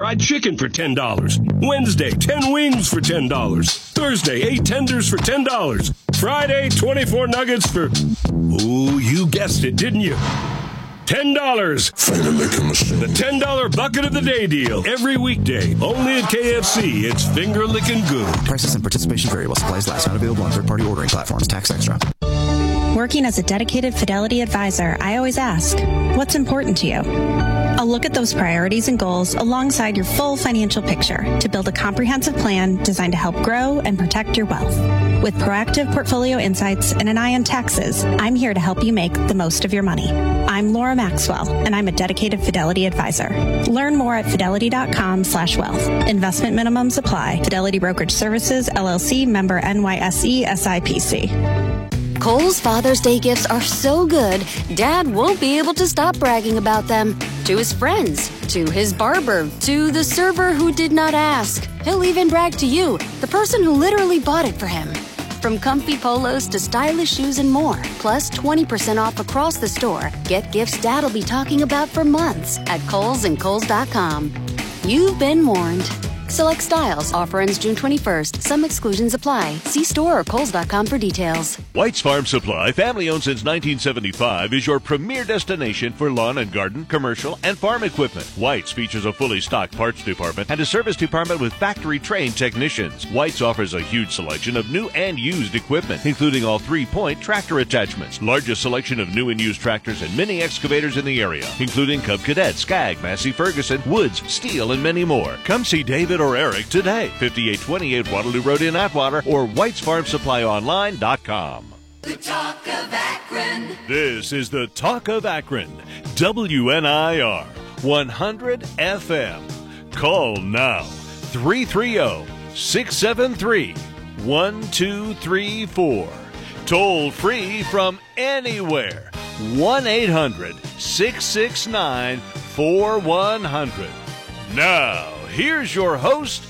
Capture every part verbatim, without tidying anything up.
fried chicken for ten dollars. Wednesday, ten wings for ten dollars. Thursday, eight tenders for ten dollars. Friday, twenty-four nuggets for, ooh, you guessed it, didn't you? ten dollars. The ten dollar bucket of the day deal. Every weekday. Only at K F C. It's finger licking good. Prices and participation vary while supplies last. Not available on third-party ordering platforms. Tax extra. Working as a dedicated Fidelity advisor, I always ask, what's important to you? I'll look at those priorities and goals alongside your full financial picture to build a comprehensive plan designed to help grow and protect your wealth. With proactive portfolio insights and an eye on taxes, I'm here to help you make the most of your money. I'm Laura Maxwell, and I'm a dedicated Fidelity advisor. Learn more at fidelity.com slash wealth. Investment minimums apply. Fidelity Brokerage Services, L L C, member N Y S E, S I P C. Kohl's Father's Day gifts are so good, Dad won't be able to stop bragging about them. To his friends, to his barber, to the server who did not ask. He'll even brag to you, the person who literally bought it for him. From comfy polos to stylish shoes and more, plus twenty percent off across the store. Get gifts Dad'll be talking about for months at Kohl's and Kohl's dot com. You've been warned. Select styles. Offer ends June twenty-first. Some exclusions apply. See store or Kohl's dot com for details. White's Farm Supply, family-owned since nineteen seventy-five, is your premier destination for lawn and garden, commercial, and farm equipment. White's features a fully stocked parts department and a service department with factory-trained technicians. White's offers a huge selection of new and used equipment, including all three-point tractor attachments, largest selection of new and used tractors and mini excavators in the area, including Cub Cadet, Skag, Massey Ferguson, Woods, Steel, and many more. Come see David or Eric today. fifty-eight twenty-eight Waterloo Road in Atwater or whites farm supply online dot com. The Talk of Akron. This is the Talk of Akron. W N I R one hundred F M. Call now. three three zero, six seven three, one two three four. Toll free from anywhere. one eight hundred, six six nine, four one zero zero. Now, here's your host,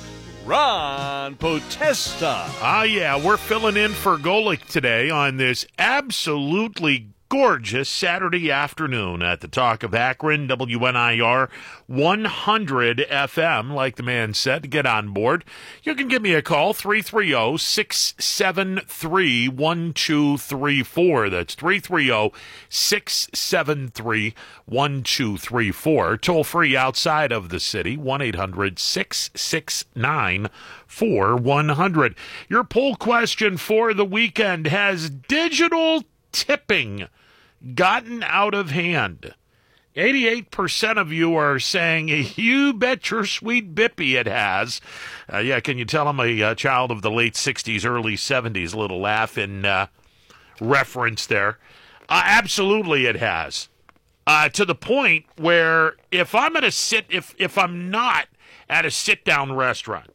Ron Potesta. Ah, yeah, we're filling in for Golick today on this absolutely gorgeous Saturday afternoon at the Talk of Akron, W N I R one hundred F M, like the man said, to get on board. You can give me a call, three three zero, six seven three, one two three four. That's three three zero, six seven three, one two three four. Toll free outside of the city, one eight hundred, six six nine, four one zero zero. Your poll question for the weekend: has digital tipping gotten out of hand? eighty-eight percent of you are saying, you bet your sweet bippy it has. Uh, yeah, can you tell I'm a uh, child of the late sixties, early seventies? A little laugh in uh, reference there. Uh, absolutely it has. Uh, to the point where if I'm at a sit, if, if I'm not at a sit-down restaurant,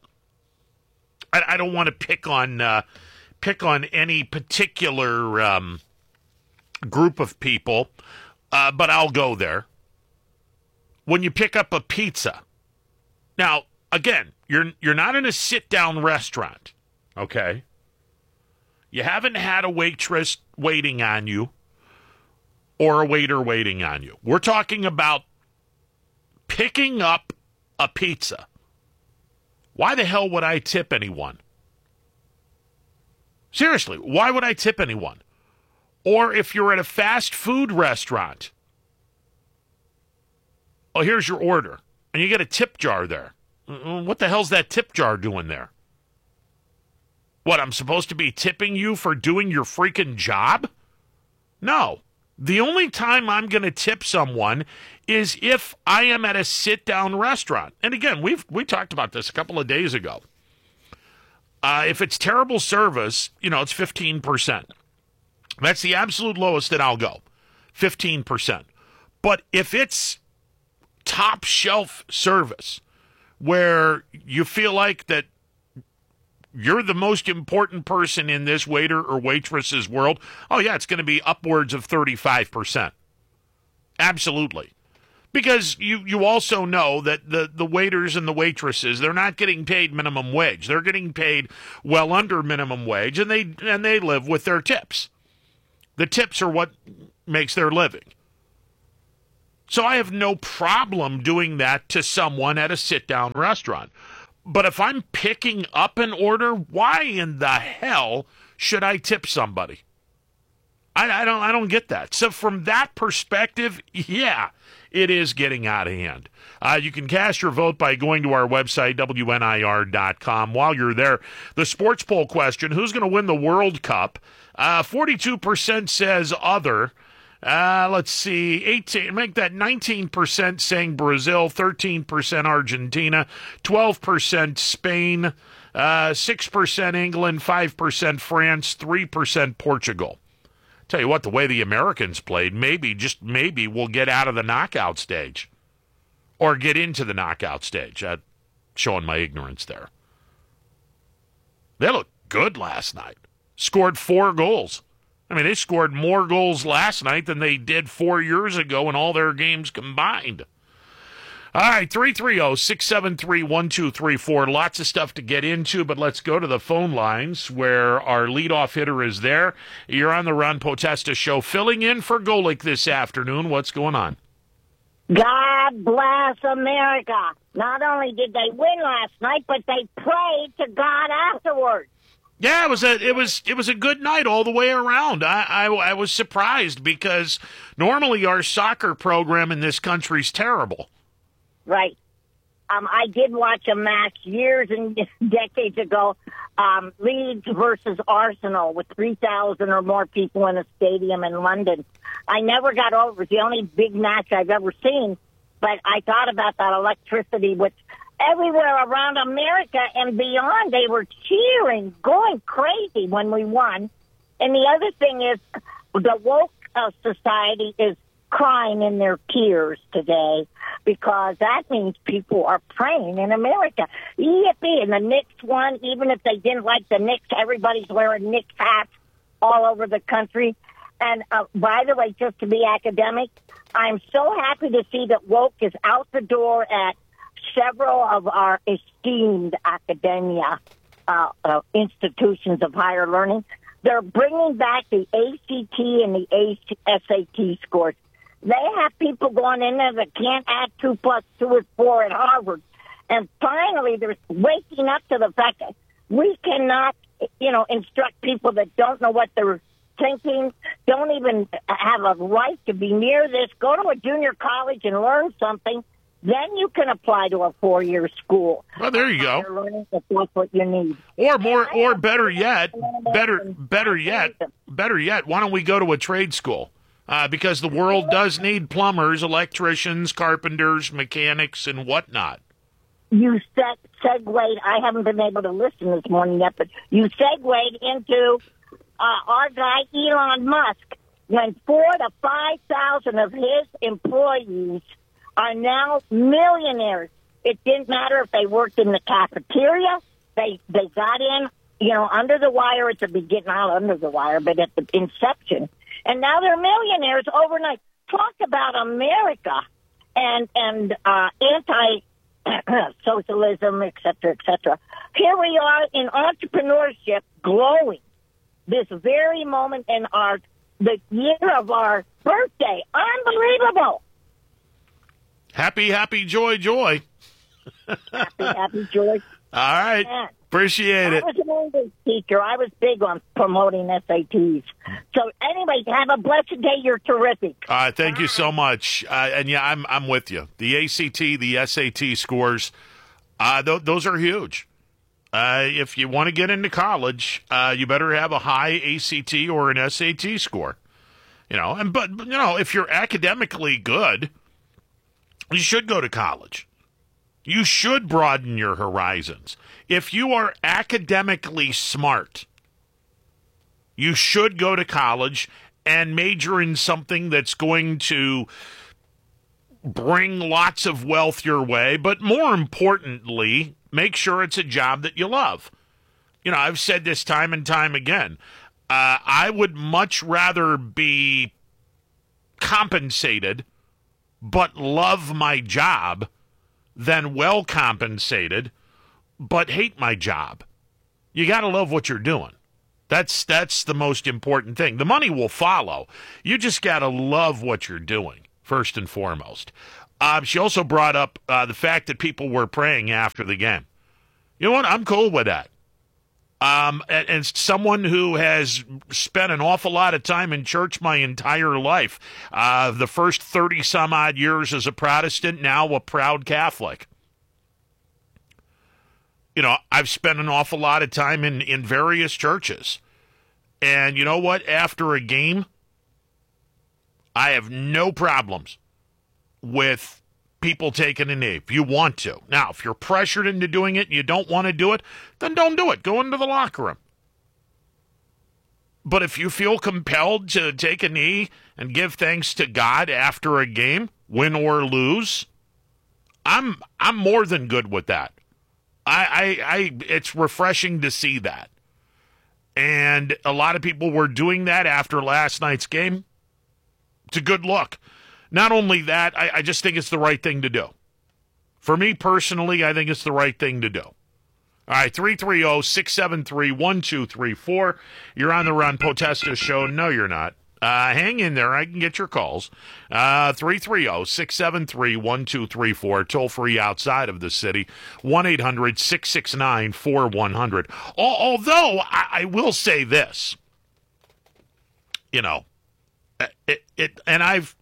I, I don't want to pick on, uh, pick on any particular um, group of people, uh, but I'll go there. When you pick up a pizza, now again, you're you're not in a sit-down restaurant, okay? You haven't had a waitress waiting on you or a waiter waiting on you. We're talking about picking up a pizza. Why the hell would I tip anyone? Seriously, why would I tip anyone? Or if you're at a fast food restaurant, oh, here's your order, and you get a tip jar there. What the hell's that tip jar doing there? What, I'm supposed to be tipping you for doing your freaking job? No. The only time I'm going to tip someone is if I am at a sit-down restaurant. And again, we've we talked about this a couple of days ago. Uh, if it's terrible service, you know, it's fifteen percent. That's the absolute lowest that I'll go, fifteen percent. But if it's top shelf service where you feel like that you're the most important person in this waiter or waitress's world, oh yeah, it's going to be upwards of thirty-five percent. Absolutely. Because you, you also know that the, the waiters and the waitresses, they're not getting paid minimum wage. They're getting paid well under minimum wage, and they and they live with their tips. The tips are what makes their living. So I have no problem doing that to someone at a sit-down restaurant. But if I'm picking up an order, why in the hell should I tip somebody? I, I don't I don't get that. So from that perspective, yeah, it is getting out of hand. Uh, you can cast your vote by going to our website, W N I R dot com. While you're there, the sports poll question, who's going to win the World Cup? Uh, forty-two percent says other. Uh, let's see, eighteen, make that nineteen percent saying Brazil, thirteen percent Argentina, twelve percent Spain, uh, six percent England, five percent France, three percent Portugal. Tell you what, the way the Americans played, maybe, just maybe, we'll get out of the knockout stage. Or get into the knockout stage. Uh, showing my ignorance there. They looked good last night. Scored four goals. I mean, they scored more goals last night than they did four years ago in all their games combined. All right, three three zero, six seven three, one two three four. Lots of stuff to get into, but let's go to the phone lines where our leadoff hitter is there. You're on the Ron Potesta Show, filling in for Golick this afternoon. What's going on? God bless America. Not only did they win last night, but they prayed to God afterwards. Yeah, it was a it was it was a good night all the way around. I, I I was surprised because normally our soccer program in this country's terrible. Right. Um, I did watch a match years and decades ago, um, Leeds versus Arsenal with three thousand or more people in a stadium in London. I never got over it. It's the only big match I've ever seen, but I thought about that electricity, which everywhere around America and beyond, they were cheering, going crazy when we won. And the other thing is the woke uh, society is crying in their tears today because that means people are praying in America. Yippee! And the Knicks won, even if they didn't like the Knicks, everybody's wearing Knicks hats all over the country. And uh, by the way, just to be academic, I'm so happy to see that woke is out the door at several of our esteemed academia uh, uh, institutions of higher learning. They're bringing back the A C T and the S A T scores. They have people going in there that can't add two plus two is four at Harvard. And finally, they're waking up to the fact that we cannot, you know, instruct people that don't know what they're thinking, don't even have a right to be near this. Go to a junior college and learn something. Then you can apply to a four-year school. Well, there you go. Learning, if that's what you need. Or more, or better yet, better, better yet, better yet. Why don't we go to a trade school? Uh, because the world does need plumbers, electricians, carpenters, mechanics, and whatnot. You seg- segued. I haven't been able to listen this morning yet, but you segued into uh, our guy Elon Musk. When four to five thousand of his employees are now millionaires. It didn't matter if they worked in the cafeteria. They they got in, you know, under the wire at the beginning, not under the wire, but at the inception. And now they're millionaires overnight. Talk about America and and uh, anti-socialism, et cetera, et cetera. Here we are in entrepreneurship glowing this very moment in our the year of our birthday. Unbelievable. Happy, happy, joy, joy. happy, happy, joy. All right. Yeah. Appreciate it. I was an English teacher. I was big on promoting S A Ts. So anyway, have a blessed day. You're terrific. All right, thank you so much. Uh, and yeah, I'm I'm with you. The A C T, the S A T scores, uh, th- those are huge. Uh, if you want to get into college, uh, you better have a high A C T or an S A T score. You know, and but you know, if you're academically good, you should go to college. You should broaden your horizons. If you are academically smart, you should go to college and major in something that's going to bring lots of wealth your way, but more importantly, make sure it's a job that you love. You know, I've said this time and time again. Uh, I would much rather be compensated but love my job than well compensated but hate my job. You got to love what you're doing. That's that's the most important thing. The money will follow. You just got to love what you're doing. first and foremost. Um, she also brought up uh, the fact that people were praying after the game. You know what? I'm cool with that. Um, and, and someone who has spent an awful lot of time in church my entire life, uh, the first thirty some odd years as a Protestant, now a proud Catholic. You know, I've spent an awful lot of time in, in various churches. And you know what? After a game, I have no problems with people taking a knee if you want to. Now, if you're pressured into doing it and you don't want to do it, then don't do it. Go into the locker room. But if you feel compelled to take a knee and give thanks to God after a game, win or lose, I'm I'm more than good with that. I, I, I it's refreshing to see that. And a lot of people were doing that after last night's game. It's a good look. Not only that, I, I just think it's the right thing to do. For me personally, I think it's the right thing to do. All right, three three zero, six seven three, one two three four. You're on the Ron Potesta Show. No, you're not. Uh, hang in there. I can get your calls. Uh, three three zero, six seven three, one two three four. Toll free outside of the city. one eight hundred, six six nine, four one zero zero. Although, I, I will say this. You know, it, it and I've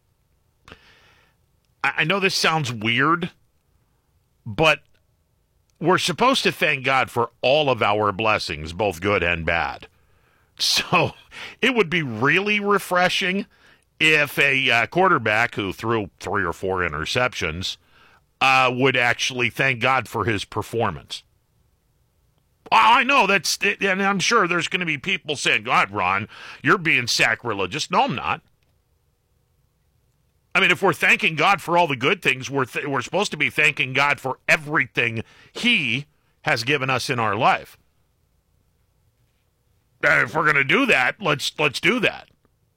I know this sounds weird, but we're supposed to thank God for all of our blessings, both good and bad. So it would be really refreshing if a uh, quarterback who threw three or four interceptions uh, would actually thank God for his performance. Oh, I know that's, and I'm sure there's going to be people saying, God, Ron, you're being sacrilegious. No, I'm not. I mean, if we're thanking God for all the good things, we're th- we're supposed to be thanking God for everything He has given us in our life. And if we're going to do that, let's let's do that.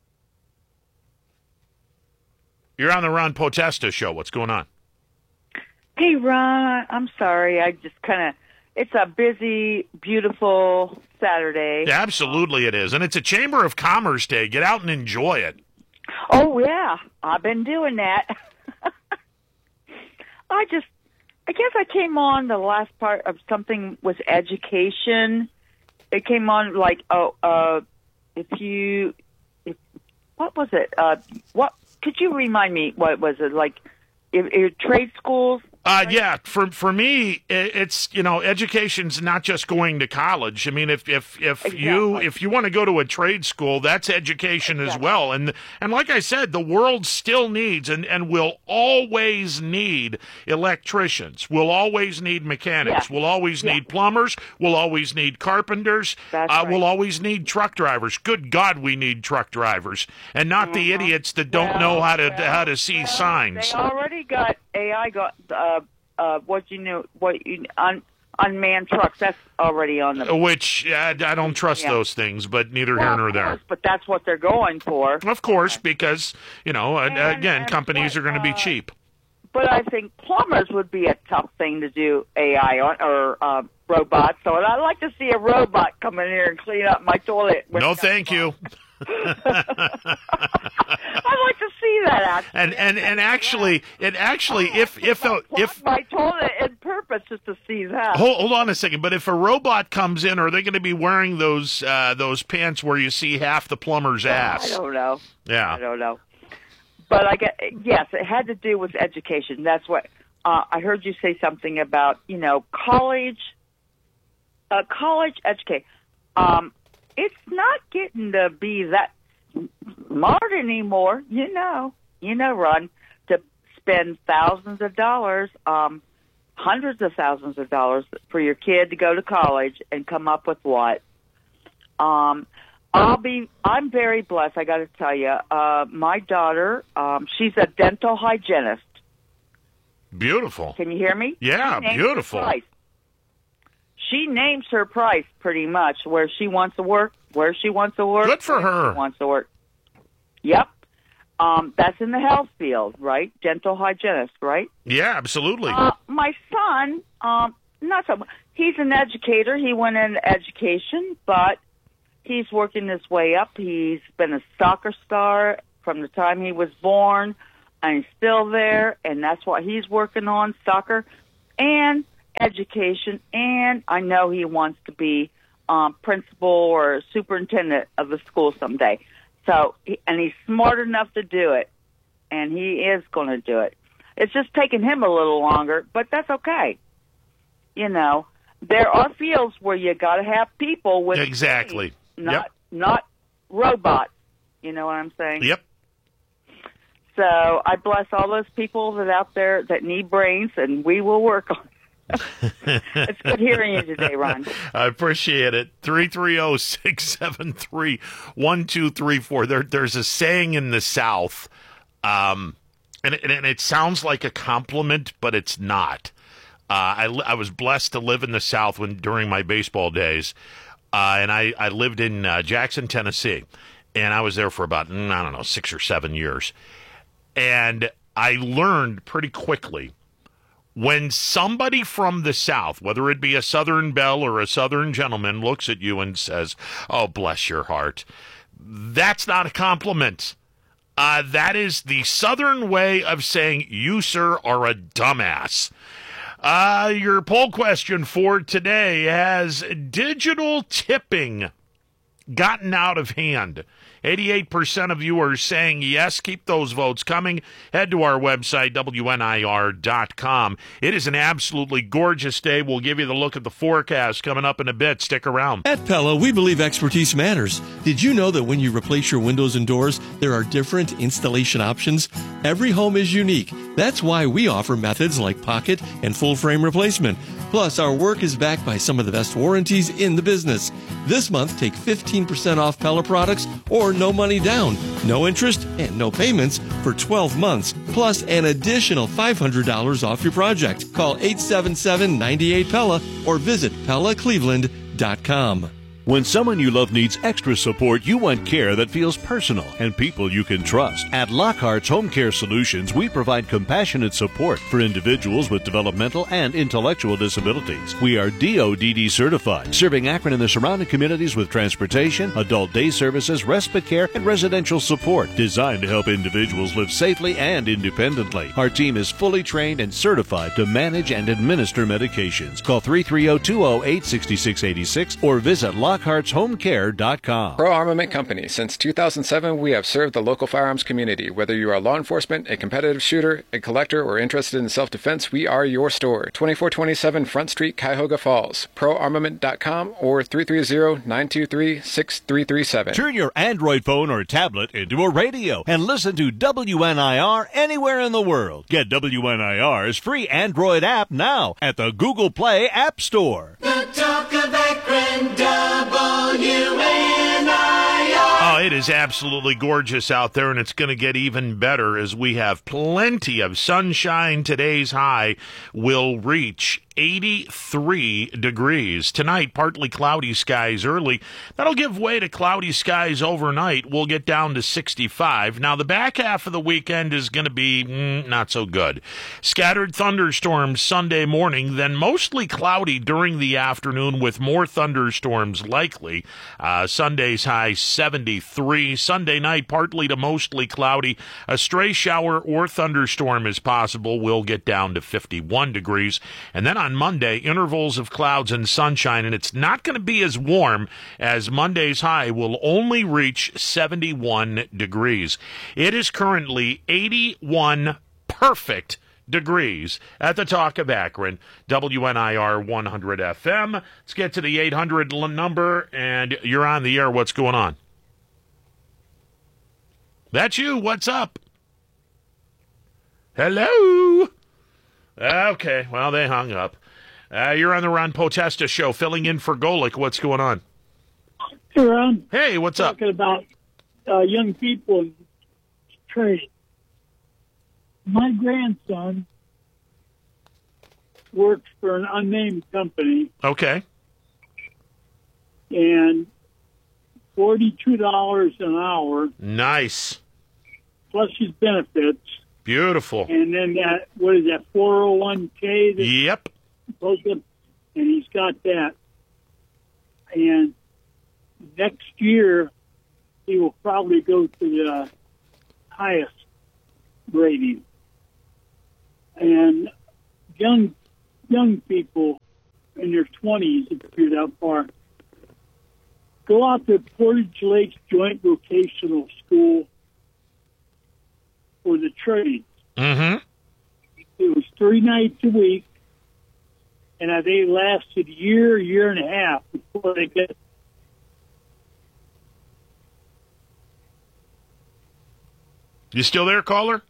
You're on the Ron Potesta Show. What's going on? Hey, Ron. I'm sorry. I just kind of. It's a busy, beautiful Saturday. Yeah, absolutely, it is, and it's a Chamber of Commerce Day. Get out and enjoy it. Oh, yeah. I've been doing that. I just, I guess I came on the last part of something was education. It came on like, oh, uh, if you, if, what was it? Uh, what, could you remind me, what was it? Like, if, if trade schools? Uh, yeah, for for me, it's, you know, education's not just going to college. I mean, if if if Exactly. you if you want to go to a trade school, that's education Exactly. as well. And and like I said, the world still needs and, and will always need electricians. We'll always need mechanics. Yeah. We'll always Yeah. need plumbers. We'll always need carpenters. That's uh, right. We'll always need truck drivers. Good God, we need truck drivers, and not the Uh-huh. idiots that don't Well, know how to well, how to see well, signs. They already got A I got uh uh what you know what you un, unmanned trucks. That's already on the. Which uh, I don't trust Yeah. those things, but neither Well, here of nor there. course, but that's what they're going for. Of course, because, you know, uh, And- again, and companies what, are going to be uh, cheap. But I think plumbers would be a tough thing to do A I on or uh, robots. So I'd like to see a robot come in here and clean up my toilet. with No, that thank you. I'd like to see that actually. And and and actually, it actually, if if a, if my toilet in purpose just to see that. hold, hold on a second, but if a robot comes in, are they going to be wearing those uh, those pants where you see half the plumber's I ass? don't know. I Yeah. don't know. But I get yes, it had to do with education. That's what uh, I heard you say something about. You know, college, uh, college education. Um, it's not getting to be that smart anymore. You know, you know, Ron, to spend thousands of dollars, um, hundreds of thousands of dollars for your kid to go to college and come up with what? Um, I'll be. I'm very blessed. I got to tell you, uh, my daughter. Um, she's a dental hygienist. Beautiful. Can you hear me? Yeah, She names her beautiful. price. She names her price pretty much where she wants to work, where she wants to work. Good for where her. She wants to work. Yep. Um, that's in the health field, right? Dental hygienist, right? Yeah, absolutely. Uh, my son, um, not so much. He's an educator. He went into education, but he's working his way up. He's been a soccer star from the time he was born. and he's still there, and that's what he's working on, soccer and education, and I know he wants to be um, principal or superintendent of the school someday. So, and he's smart enough to do it, and he is going to do it. It's just taking him a little longer, but that's okay. You know, there are fields where you got to have people with exactly, brains, not yep. not robots. You know what I'm saying? Yep. So I bless all those people that out there that need brains, and we will work on it. It's good hearing you today, Ron. I appreciate it. three three zero, six seven three, one two three four. There, there's a saying in the South, um, and, it, and it sounds like a compliment, but it's not. Uh, I, I was blessed to live in the South when during my baseball days, uh, and I, I lived in uh, Jackson, Tennessee, and I was there for about, mm, I don't know, six or seven years. And I learned pretty quickly when somebody from the South, whether it be a Southern belle or a Southern gentleman, looks at you and says, "Oh, bless your heart," that's not a compliment. Uh, that is the Southern way of saying, "You, sir, are a dumbass." Uh, your poll question for today: has digital tipping gotten out of hand? eighty-eight percent of you are saying yes. Keep those votes coming. Head to our website, W N I R dot com. It is an absolutely gorgeous day. We'll give you the look at the forecast coming up in a bit. Stick around. At Pella, we believe expertise matters. Did you know that when you replace your windows and doors, there are different installation options? Every home is unique. That's why we offer methods like pocket and full frame replacement. Plus, our work is backed by some of the best warranties in the business. This month, take fifteen percent off Pella products or no money down, no interest, and no payments for twelve months, plus an additional five hundred dollars off your project. Call eight seven seven, nine eight, Pella or visit Pella Cleveland dot com. When someone you love needs extra support, you want care that feels personal and people you can trust. At Lockhart's Home Care Solutions, we provide compassionate support for individuals with developmental and intellectual disabilities. We are D O D D certified, serving Akron and the surrounding communities with transportation, adult day services, respite care, and residential support designed to help individuals live safely and independently. Our team is fully trained and certified to manage and administer medications. Call three three zero, two zero eight, six six eight six or visit Lockhart. Lockhart's Home Care dot com. Pro Armament Company. Since two thousand seven, we have served the local firearms community. Whether you are law enforcement, a competitive shooter, a collector, or interested in self-defense, we are your store. twenty-four twenty-seven Front Street, Cuyahoga Falls. Pro Armament dot com or three three zero, nine two three, six three three seven. Turn your Android phone or tablet into a radio and listen to W N I R anywhere in the world. Get W N I R's free Android app now at the Google Play App Store. The Talk of Akron, W N I R. Oh, it is absolutely gorgeous out there, and it's going to get even better as we have plenty of sunshine. Today's high will reach eighty-three degrees. Tonight, partly cloudy skies early. That'll give way to cloudy skies overnight. We'll get down to sixty-five. Now, the back half of the weekend is going to be mm, not so good. Scattered thunderstorms Sunday morning, then mostly cloudy during the afternoon with more thunderstorms likely. Uh, Sunday's high seventy-three. Sunday night, partly to mostly cloudy. A stray shower or thunderstorm is possible. We'll get down to fifty-one degrees. And then on On Monday, intervals of clouds and sunshine, and it's not going to be as warm as Monday's high will only reach seventy-one degrees. It is currently eighty-one perfect degrees at the Talk of Akron, W N I R one hundred F M. Let's get to the eight hundred number, and you're on the air. What's going on? That's you. What's up? Hello? Okay, well, they hung up. Uh, you're on the Ron Potesta Show, filling in for Golick. What's going on? Hey, Ron. Hey, what's up? Talking about uh, young people in trade. My grandson works for an unnamed company. Okay. And forty-two dollars an hour. Nice. Plus his benefits. Beautiful. And then that, what is that, four oh one k? Yep. And he's got that. And next year, he will probably go to the highest rating. And young young people in their twenties, if you're that far, go out to Portage Lakes Joint Vocational School for the trades. Mm-hmm. It was three nights a week, and uh, they lasted a year, year and a half before they get. You still there, caller?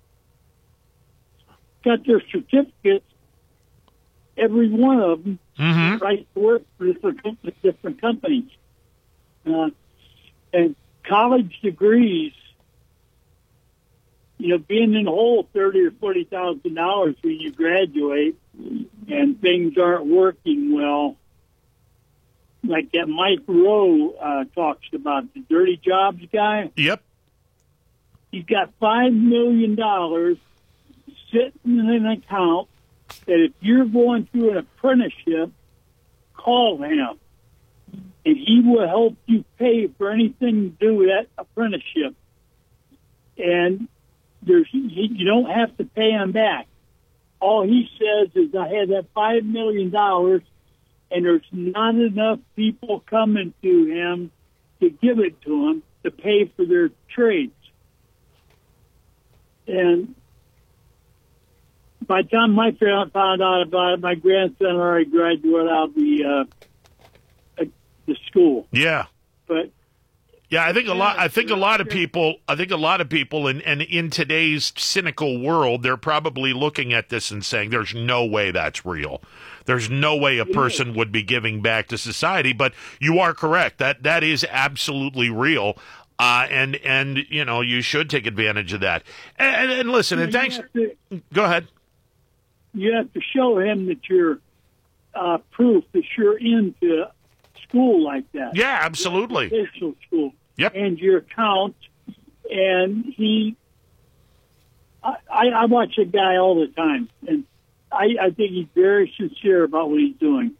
Got their certificates, every one of them, mm-hmm. right to work for different, different companies. Uh, and college degrees, you know, being in the hole thirty or forty thousand dollars when you graduate, and things aren't working well, like that Mike Rowe uh, talks about, the dirty jobs guy. Yep. He's got five million dollars sitting in an account that if you're going through an apprenticeship, call him, and he will help you pay for anything to do with that apprenticeship. And there's he, you don't have to pay him back. All he says is, I had that five million dollars, and there's not enough people coming to him to give it to him to pay for their trades. And by the time my parents found out about it, my grandson already graduated out of the uh, the school. Yeah. But yeah, I think a lot. I think a lot of people. I think a lot of people, and and in today's cynical world, they're probably looking at this and saying, "There's no way that's real. There's no way a person would be giving back to society." But you are correct. That that is absolutely real. Uh, and and you know, you should take advantage of that. And, and, and listen, and thanks. To, go ahead. You have to show him that you're uh, proof that you're into school like that. Yeah, absolutely. Official school. Yep. And your account. And he, I, I, I watch a guy all the time, and I, I think he's very sincere about what he's doing.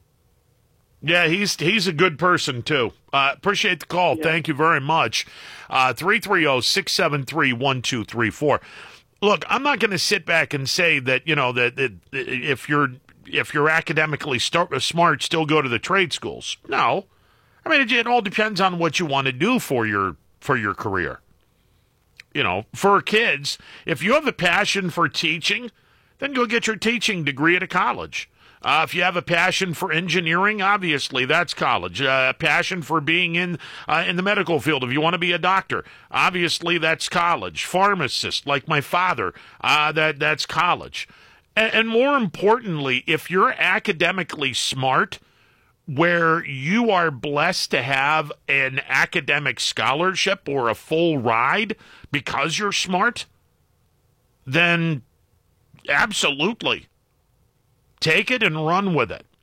Yeah, he's he's a good person, too. Uh, appreciate the call. Yeah. Thank you very much. Uh, three three zero, six seven three, one two three four. Look, I'm not going to sit back and say that, you know, that, that if you're if you're academically start, smart, still go to the trade schools. No. I mean, it, it all depends on what you want to do for your for your career. You know, for kids, if you have a passion for teaching, then go get your teaching degree at a college. Uh, if you have a passion for engineering, obviously that's college. Uh, a passion for being in uh, in the medical field, if you want to be a doctor, obviously that's college. Pharmacist, like my father, uh, that that's college. And, and more importantly, if you're academically smart, where you are blessed to have an academic scholarship or a full ride because you're smart, then absolutely. Take it and run with it.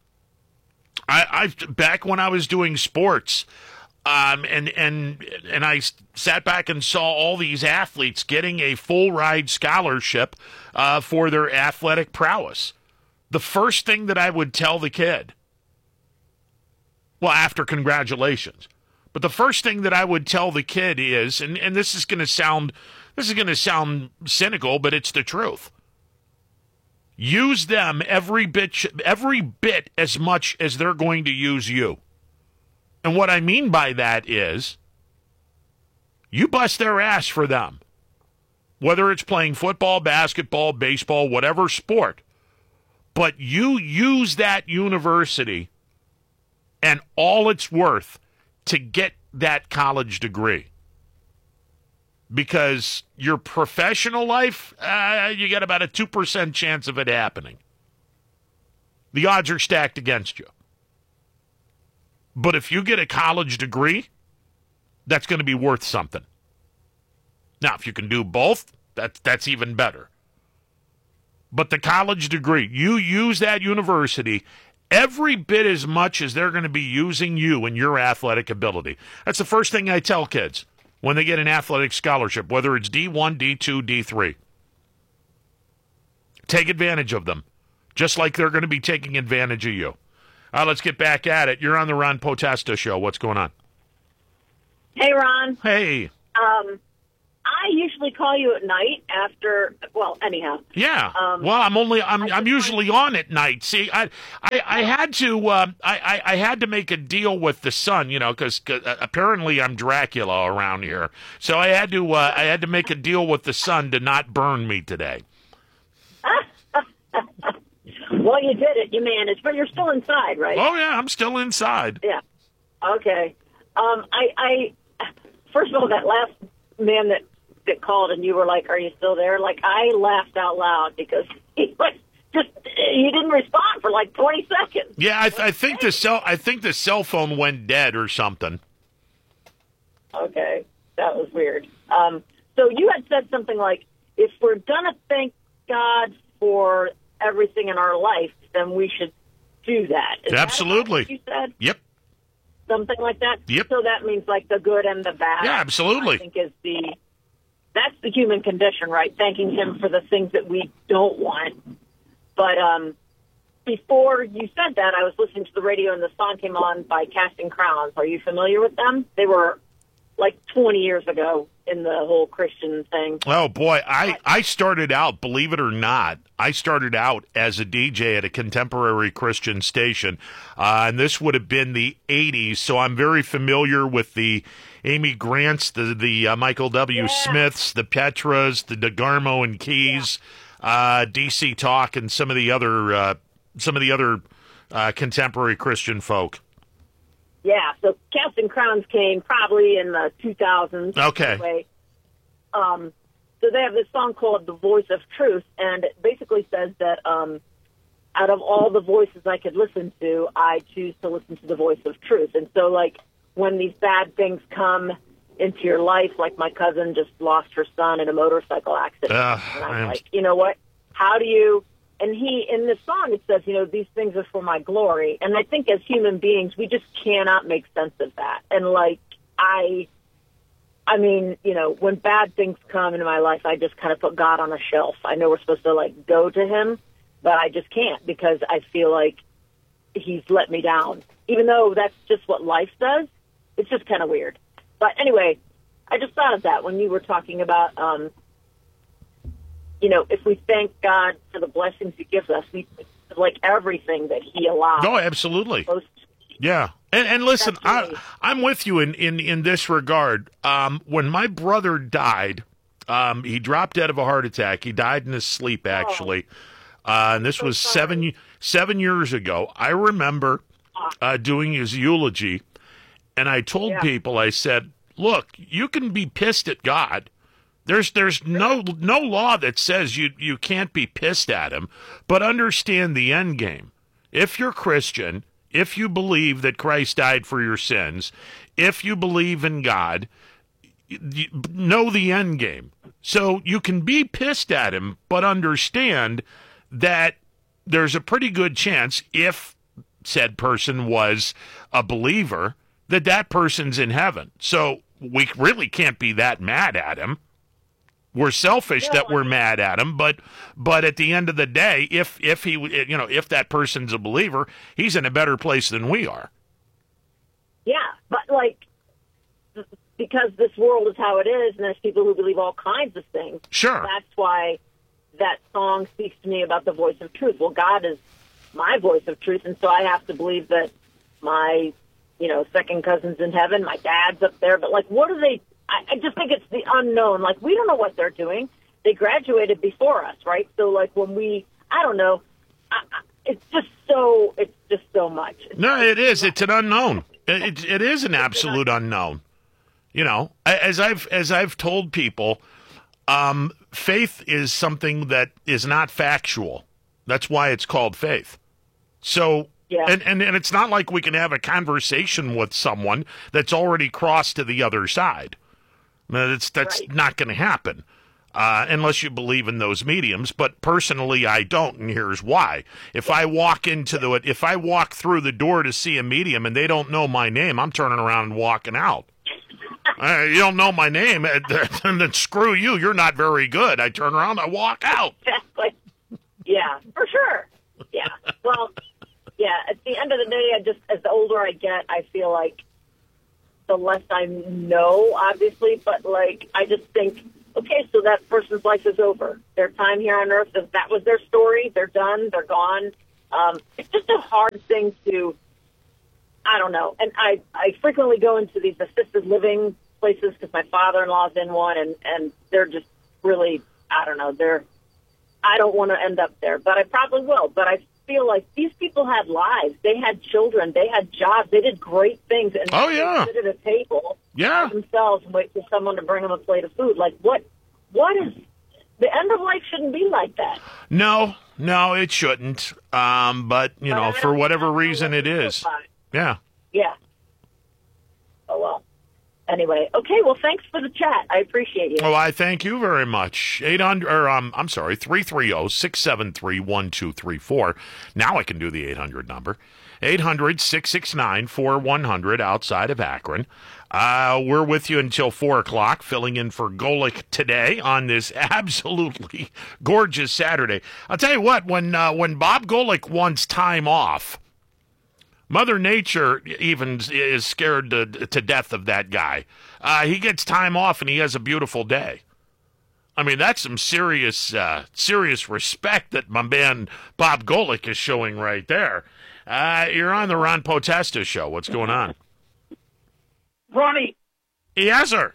I, I back when I was doing sports, um, and and and I sat back and saw all these athletes getting a full ride scholarship uh, for their athletic prowess. The first thing that I would tell the kid, well, after congratulations, but the first thing that I would tell the kid is, and, and this is going to sound this is going to sound cynical, but it's the truth. Use them every bit, every bit as much as they're going to use you. And what I mean by that is, you bust their ass for them. Whether it's playing football, basketball, baseball, whatever sport. But you use that university and all it's worth to get that college degree. Because your professional life, uh, you got about a two percent chance of it happening. The odds are stacked against you. But if you get a college degree, that's going to be worth something. Now, if you can do both, that's, that's even better. But the college degree, you use that university every bit as much as they're going to be using you and your athletic ability. That's the first thing I tell kids when they get an athletic scholarship, whether it's D one, D two, D three. Take advantage of them, just like they're going to be taking advantage of you. Uh, let's get back at it. You're on the Ron Potesta Show. What's going on? Hey, Ron. Hey. Um, I usually call you at night after. Well, anyhow. Yeah. Um, well, I'm only I'm I I'm usually on at night. See, I I, I had to uh, I, I I had to make a deal with the sun, you know, because uh, apparently I'm Dracula around here. So I had to uh, I had to make a deal with the sun to not burn me today. Well, you did it. You managed, but you're still inside, right? Oh yeah, I'm still inside. Yeah. Okay. Um, I, I, first of all, that last man that, that called and you were like, "Are you still there?" Like, I laughed out loud because he was just, he didn't respond for like twenty seconds. Yeah, I, th- I think the cell I think the cell phone went dead or something. Okay, that was weird. Um, so you had said something like, "If we're gonna thank God for everything in our life, then we should do that." Is Absolutely. That what you said? Yep. Something like that? Yep. So that means like the good and the bad. Yeah, absolutely. I think is the, that's the human condition, right? Thanking him for the things that we don't want. But um, before you said that, I was listening to the radio and the song came on by Casting Crowns. Are you familiar with them? They were like twenty years ago in the whole Christian thing. Oh, boy. I, I started out, believe it or not, I started out as a D J at a contemporary Christian station. Uh, and this would have been the eighties, so I'm very familiar with the Amy Grants, the, the uh, Michael W. Yeah. Smiths, the Petras, the DeGarmo and Keys, yeah. uh, D C Talk, and some of the other, uh, some of the other uh, contemporary Christian folk. Yeah, so Casting Crowns came probably in the two thousands. Okay. Anyway. Um, so they have this song called The Voice of Truth, and it basically says that um, out of all the voices I could listen to, I choose to listen to the voice of truth. And so, like, when these bad things come into your life, like my cousin just lost her son in a motorcycle accident, Uh, and I'm I'm- like, you know what? How do you... And he, in this song, it says, you know, these things are for my glory. And I think as human beings, we just cannot make sense of that. And, like, I, I mean, you know, when bad things come into my life, I just kind of put God on a shelf. I know we're supposed to, like, go to him, but I just can't because I feel like he's let me down. Even though that's just what life does, it's just kind of weird. But anyway, I just thought of that when you were talking about, um, you know, if we thank God for the blessings he gives us, we like everything that he allows. Oh, absolutely. Yeah. And, and listen, I, I'm with you in, in, in this regard. Um, when my brother died, um, he dropped dead of a heart attack. He died in his sleep, actually. Uh, and this was seven, seven years ago. I remember uh, doing his eulogy, and I told Yeah. people, I said, look, you can be pissed at God. There's there's no no law that says you, you can't be pissed at him, but understand the end game. If you're Christian, if you believe that Christ died for your sins, if you believe in God, you know the end game. So you can be pissed at him, but understand that there's a pretty good chance, if said person was a believer, that that person's in heaven. So we really can't be that mad at him. We're selfish Yeah, that well, we're mad at him, but but at the end of the day, if if he you know if that person's a believer, he's in a better place than we are. Yeah, but like, because this world is how it is, and there's people who believe all kinds of things. Sure. That's why that song speaks to me about the voice of truth. Well, God is my voice of truth, and so I have to believe that my, you know, second cousin's in heaven, my dad's up there. But like, what do they? I, I just think it's the unknown. Like, we don't know what they're doing. They graduated before us, right? So like, when we, I don't know. I, I, it's just so. It's just so much. It's No, it is. It's an unknown. It, it is an absolute unknown. You know, as I've as I've told people, um, faith is something that is not factual. That's why it's called faith. So, Yeah. and, and, and it's not like we can have a conversation with someone that's already crossed to the other side. That's, that's Right. not going to happen uh, unless you believe in those mediums. But personally, I don't, and here's why. If I walk into the, if I walk through the door to see a medium and they don't know my name, I'm turning around and walking out. Uh, you don't know my name, and then screw you. You're not very good. I turn around, I walk out. Exactly. Yeah, for sure. Yeah. Well, yeah, at the end of the day, I just, as the older I get, I feel like the less I know, obviously, but like, I just think, okay, so that person's life is over. Their time here on earth, if that was their story, they're done, they're gone. Um, it's just a hard thing to, I don't know. And I, I frequently go into these assisted living places because my father-in-law's in one, and, and they're just really, I don't know, they're, I don't want to end up there, but I probably will. But I feel like these people had lives. They had children. They had jobs. They did great things. And oh, yeah. they sit at a table yeah. by themselves and wait for someone to bring them a plate of food. Like, what? What is, the end of life shouldn't be like that. No, no, it shouldn't. Um, but, you know, for whatever reason it is. Yeah. Yeah. Oh, well. Anyway, okay, well, thanks for the chat. I appreciate you. Oh, I thank you very much. eight hundred, or, um, I'm sorry, three three zero, six seven three, one two three four. Now I can do the eight hundred number. eight hundred, six six nine, four one zero zero outside of Akron. Uh, we're with you until four o'clock, filling in for Golick today on this absolutely gorgeous Saturday. I'll tell you what, when, uh, when Bob Golick wants time off, Mother Nature even is scared to, to death of that guy. Uh, he gets time off and he has a beautiful day. I mean, that's some serious, uh, serious respect that my man Bob Golick is showing right there. Uh, you're on the Ron Potesta show. What's going on? Ronnie. Yes, sir.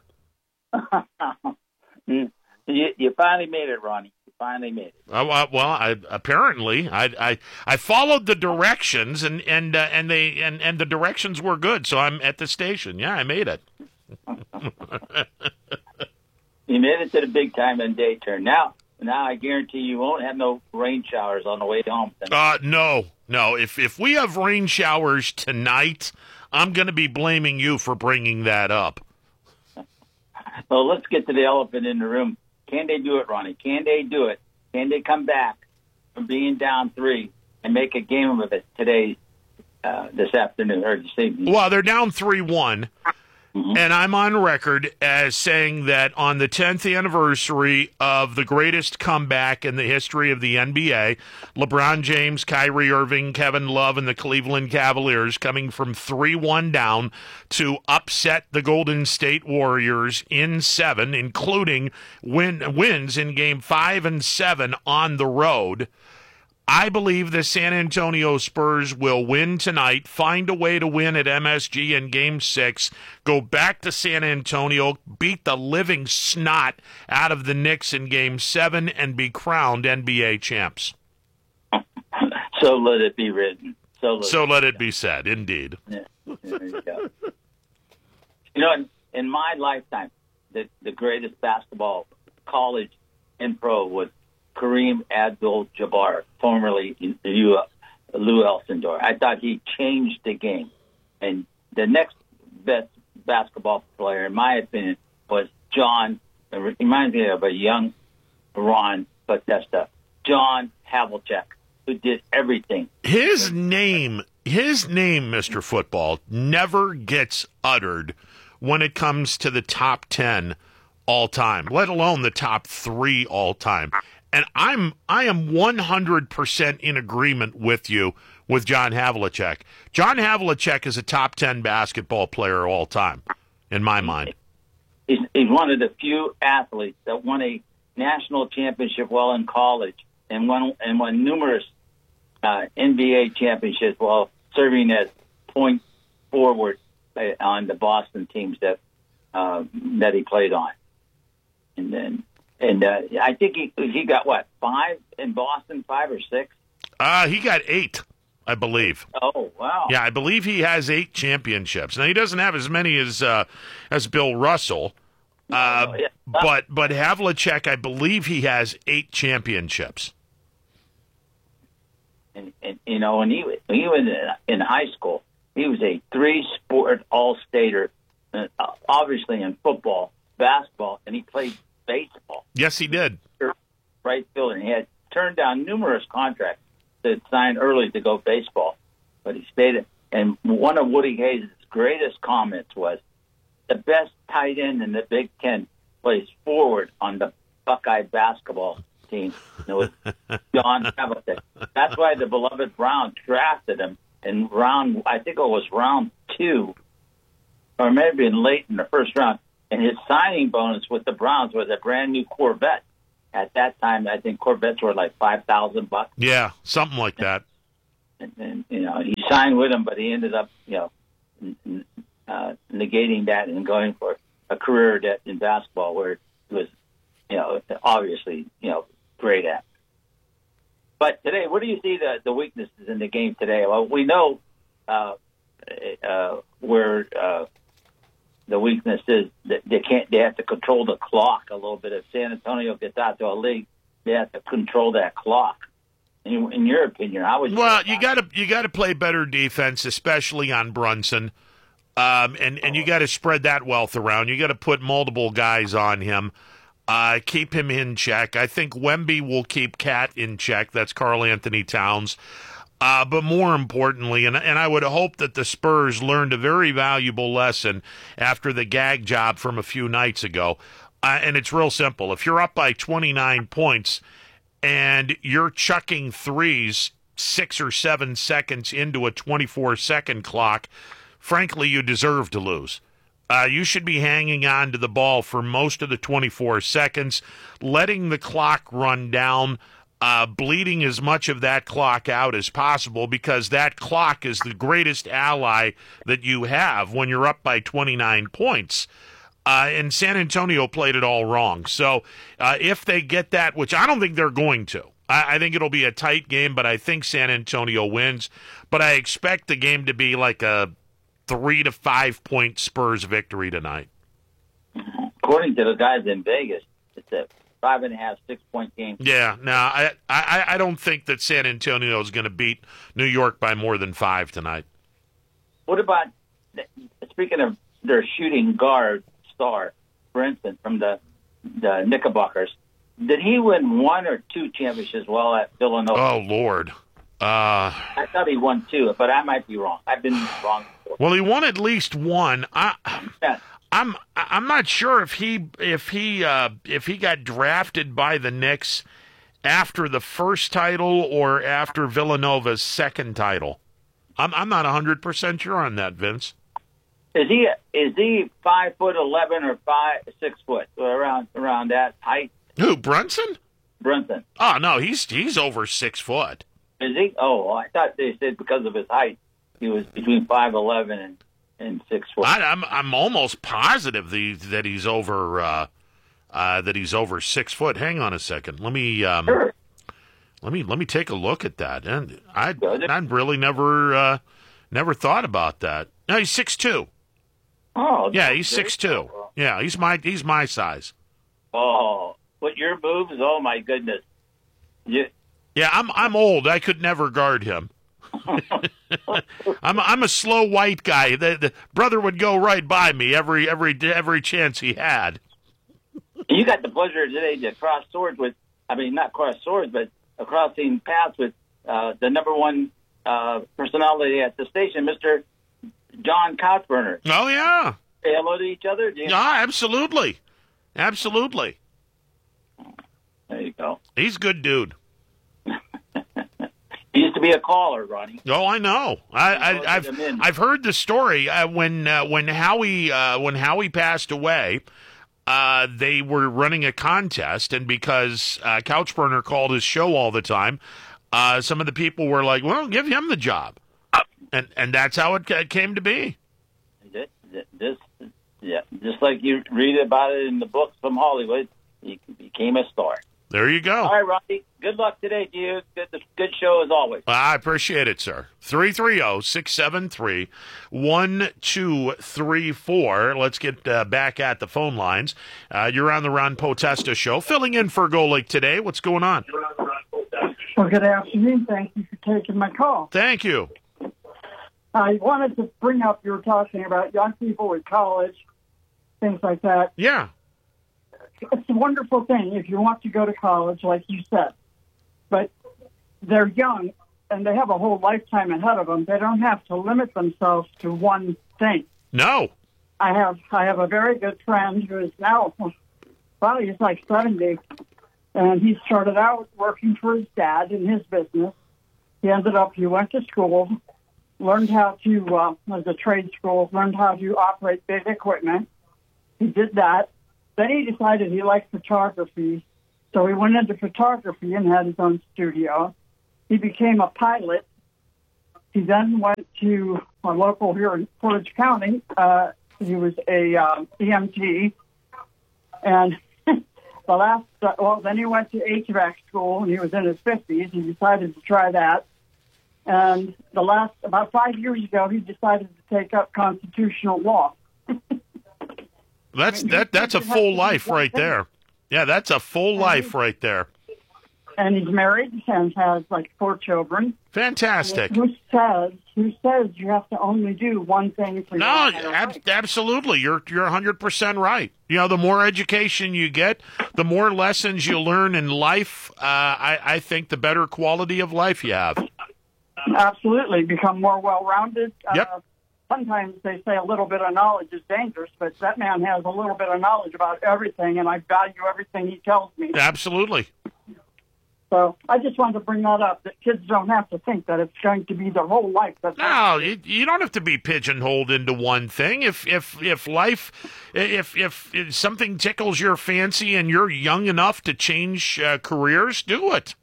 you, you finally made it, Ronnie. Finally made it. Uh, well, I, apparently, I, I I followed the directions, and and uh, and they and, and the directions were good. So I'm at the station. Yeah, I made it. You made it to the big time and day turn. Now, now I guarantee you won't have no rain showers on the way home tonight. Uh, no, no. If if we have rain showers tonight, I'm going to be blaming you for bringing that up. Well, let's get to the elephant in the room. Can they do it, Ronnie? Can they do it? Can they come back from being down three and make a game of it today, uh, this afternoon, or this evening? Well, they're down three one, mm-hmm. and I'm on record as saying that on the tenth anniversary of the greatest comeback in the history of the N B A, LeBron James, Kyrie Irving, Kevin Love, and the Cleveland Cavaliers coming from three one down to upset the Golden State Warriors in seven, including win, wins in game five and seven on the road. I believe the San Antonio Spurs will win tonight, find a way to win at M S G in game six, go back to San Antonio, beat the living snot out of the Knicks in game seven, and be crowned N B A champs. So let it be written. So let, so it, let it be said, indeed. Yeah, there you go. You know, in, in my lifetime, the, the greatest basketball, college and pro, was Kareem Abdul-Jabbar, formerly Lou Alcindor. I thought he changed the game. And the next best basketball player, in my opinion, was John, it reminds me of a young Ron Potesta, John Havlicek, who did everything. His name, his name, Mister Football, never gets uttered when it comes to the top ten all time, let alone the top three all time. And I'm I am one hundred percent in agreement with you with John Havlicek. John Havlicek is a top ten basketball player all time, in my mind. He's, he's one of the few athletes that won a national championship while in college and won and won numerous uh, N B A championships while serving as point forward on the Boston teams that uh, that he played on. And then, and uh, I think he he got what, five in Boston, five or six? Uh, he got eight, I believe. Oh, wow. Yeah, I believe he has eight championships. Now, he doesn't have as many as uh, as Bill Russell, uh, oh, yeah. but but Havlicek, I believe he has eight championships. And, and you know, when he, when he was in, in high school, he was a three-sport all-stater, uh, obviously in football, basketball, and he played baseball. Yes, he did. Right fielder. He had turned down numerous contracts to sign early to go baseball, but he stayed. And one of Woody Hayes' greatest comments was, the best tight end in the Big Ten plays forward on the Buckeye basketball team. And it was John Havlicek. That's why the beloved Browns drafted him in round, I think it was round two, or maybe in late in the first round. and his signing bonus with the Browns was a brand new Corvette. At that time, I think Corvettes were like five thousand bucks. Yeah, something like that. And, and you know, he signed with him, but he ended up, you know, n- uh, negating that and going for a career that in basketball where he was, you know, obviously, you know, great at. But today, what do you see the, the weaknesses in the game today? Well, we know uh, uh, where uh, the weakness is that they can't. They have to control the clock a little bit. If San Antonio gets out to a league, they have to control that clock. In, in your opinion, how would you? Well, you got to you got to play better defense, especially on Brunson, um, and and you got to spread that wealth around. You got to put multiple guys on him. Uh, keep him in check. I think Wemby will keep Cat in check. That's Karl Anthony Towns. Uh, but more importantly, and, and I would hope that the Spurs learned a very valuable lesson after the gag job from a few nights ago. Uh, and it's real simple. If you're up by twenty-nine points and you're chucking threes six or seven seconds into a twenty-four second clock, frankly, you deserve to lose. Uh, you should be hanging on to the ball for most of the twenty-four seconds, letting the clock run down, uh, bleeding as much of that clock out as possible, because that clock is the greatest ally that you have when you're up by twenty-nine points. Uh, and San Antonio played it all wrong. So uh, if they get that, which I don't think they're going to, I, I think it'll be a tight game, but I think San Antonio wins. But I expect the game to be like a three to five point Spurs victory tonight. According to the guys in Vegas, it's a five and a half, six point game. Yeah, no, I I, I don't think that San Antonio is going to beat New York by more than five tonight. What about, speaking of their shooting guard star, Brinson from the the Knickerbockers? Did he win one or two championships while at Villanova? Oh Lord. Uh, I thought he won two, but I might be wrong. I've been wrong before. Well, he won at least one. I, I'm I'm not sure if he if he uh, if he got drafted by the Knicks after the first title or after Villanova's second title. I'm I'm not a hundred percent sure on that, Vince. Is he is he five foot eleven or five six foot around around that height? Who, Brunson? Brunson. Oh no, he's he's over six foot. Is he? Oh, I thought they said because of his height, he was between five eleven and, and six foot. I, I'm I'm almost positive the, that he's over uh, uh, that he's over six foot. Hang on a second. Let me um, sure. let me let me take a look at that. And I I really never uh, never thought about that. No, he's six two. Oh, yeah, he's six two. Yeah, he's my he's my size. Oh, but your moves! Oh my goodness. You, Yeah, I'm I'm old. I could never guard him. I'm I'm a slow white guy. The, the brother would go right by me every every every chance he had. You got the pleasure today to cross swords with. I mean, not cross swords, but crossing paths with uh, the number one uh, personality at the station, Mister John Couchburner. Oh yeah. Say hello to each other. Do you know? Yeah, absolutely, absolutely. There you go. He's a good dude. He used to be a caller, Ronnie. Oh, I know. I, I, I've I've heard the story uh, when uh, when Howie uh, when Howie passed away. Uh, they were running a contest, and because uh, Couchburner called his show all the time, uh, some of the people were like, "Well, give him the job," and and that's how it came to be. This, yeah, just like you read about it in the books from Hollywood, he became a star. There you go. All right, Robbie. Good luck today to you. Good, good show as always. I appreciate it, sir. three three zero, six seven three, one two three four. Let's get uh, back at the phone lines. Uh, you're on the Ron Potesta Show. Filling in for Golic today. What's going on? Well, good afternoon. Thank you for taking my call. Thank you. I wanted to bring up, you were talking about young people at college, things like that. Yeah. It's a wonderful thing if you want to go to college, like you said. But they're young, and they have a whole lifetime ahead of them. They don't have to limit themselves to one thing. No. I have I have a very good friend who is now, well, he's like seventy, and he started out working for his dad in his business. He ended up, he went to school, learned how to, uh, as a trade school, learned how to operate big equipment. he did that. Then he decided he liked photography, so he went into photography and had his own studio. He became a pilot. He then went to a local here in Portage County. Uh, he was a um, E M T. And the last, uh, well, then he went to H V A C school, and he was in his fifties. He decided to try that. And the last, about five years ago, he decided to take up constitutional law. That's that. That's a full life right there. Yeah, that's a full life right there. And he's married and has like four children. Fantastic. Who says who says you have to only do one thing for No, your entire ab- life? absolutely. You're you're one hundred percent right. You know, the more education you get, the more lessons you learn in life. Uh, I I think the better quality of life you have. Absolutely, become more well-rounded. Yep. Uh, sometimes they say a little bit of knowledge is dangerous, but that man has a little bit of knowledge about everything, and I value everything he tells me. Absolutely. So I just wanted to bring that up, that kids don't have to think that it's going to be their whole life. That's No, you, you don't have to be pigeonholed into one thing. If if if life, if if, if something tickles your fancy and you're young enough to change uh, careers, do it.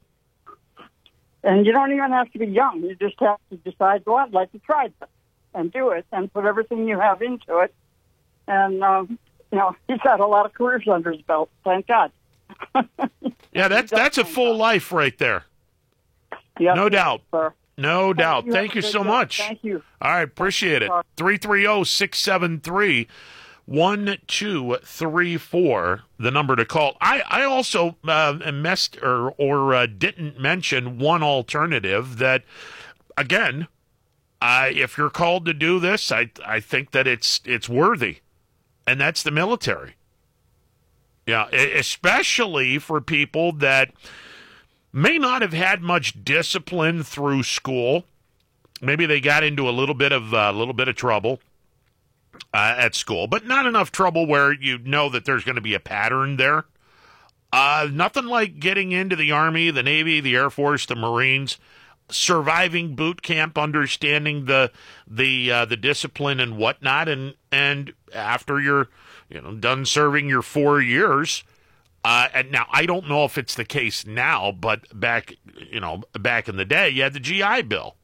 And you don't even have to be young. You just have to decide, well, I'd like to try this and do it and put everything you have into it. And, um, you know, he's got a lot of careers under his belt, thank God. Yeah, that's that's a full life right there. Yep. No doubt. Sir. No doubt. you. Thank Have you a good so day. much. Thank you. All right, appreciate it. three three zero, six seven three, one two three four, the number to call. I, I also uh, messed or, or uh, didn't mention one alternative that, again, uh, if you're called to do this, I I think that it's it's worthy, and that's the military. Yeah, e- especially for people that may not have had much discipline through school. Maybe they got into a little bit of a uh, little bit of trouble uh, at school, but not enough trouble where you know that there's going to be a pattern there. Uh, nothing like getting into the Army, the Navy, the Air Force, the Marines, surviving boot camp, understanding the the uh, the discipline and whatnot, and and after you're you know done serving your four years. Uh, and now I don't know if it's the case now, but back you know back in the day, you had the G I Bill,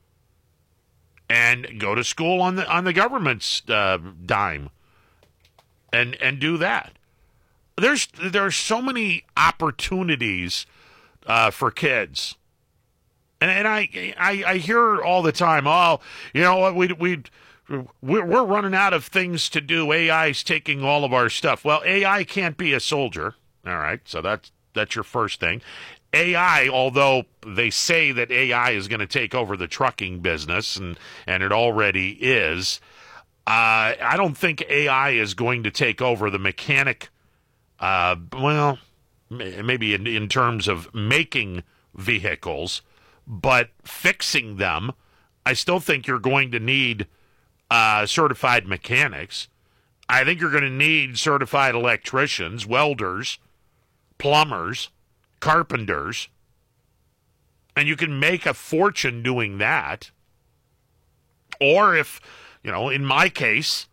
and go to school on the on the government's uh, dime, and and do that. There's there's so many opportunities uh, for kids, and and I, I I hear all the time, oh, you know what, we we. We're we're running out of things to do. A I's taking all of our stuff. Well, A I can't be a soldier. All right, so that's that's your first thing. A I, although they say that A I is going to take over the trucking business, and, and it already is, uh, I don't think A I is going to take over the mechanic, uh, well, maybe in, in terms of making vehicles, but fixing them, I still think you're going to need uh, certified mechanics. I think you're going to need certified electricians, welders, plumbers, carpenters, and you can make a fortune doing that. Or if, you know, in my case,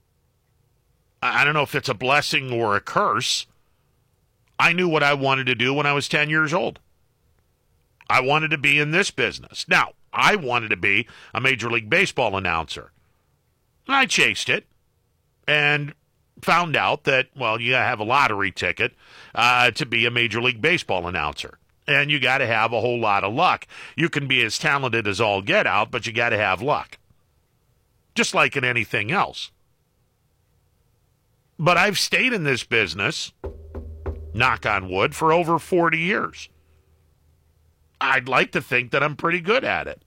I don't know if it's a blessing or a curse, I knew what I wanted to do when I was ten years old. I wanted to be in this business. Now, I wanted to be a Major League Baseball announcer. I chased it and found out that, well, you got to have a lottery ticket uh, to be a Major League Baseball announcer. And you got to have a whole lot of luck. You can be as talented as all get out, but you got to have luck. Just like in anything else. But I've stayed in this business, knock on wood, for over forty years. I'd like to think that I'm pretty good at it.